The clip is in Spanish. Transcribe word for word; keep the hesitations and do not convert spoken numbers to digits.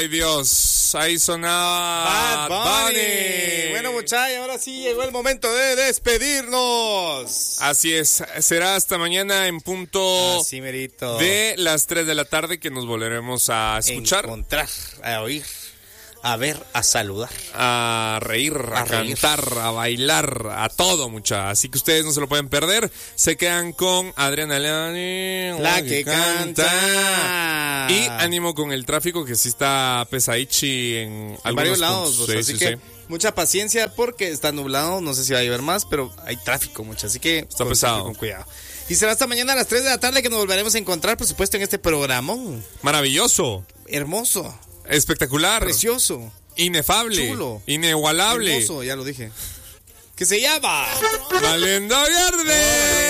Ay, Dios. Ahí sonaba Bad Bunny. Bueno, muchachos, ahora sí llegó el momento de despedirnos. Así es. Será hasta mañana en punto Así merito. de las tres de la tarde que nos volveremos a escuchar. Encontrar, a oír, a ver, a saludar. A reír, a, A reír. cantar, a bailar, a todo, mucha. Así que ustedes no se lo pueden perder. Se quedan con Adriana Leoni, La que canta. Y ánimo con el tráfico que sí está pesadichi en, En algunos varios lados, puntos. pues, Sí, así sí, que sí. mucha paciencia porque está nublado, no sé si va a llover más, pero hay tráfico mucho, así que Está con, pesado. con cuidado. Y será hasta mañana a las tres de la tarde que nos volveremos a encontrar, por supuesto, en este programón. Maravilloso, Hermoso, espectacular, precioso, inefable, chulo, inigualable. hermoso, ya lo dije. Que se llama Valiendo Verde.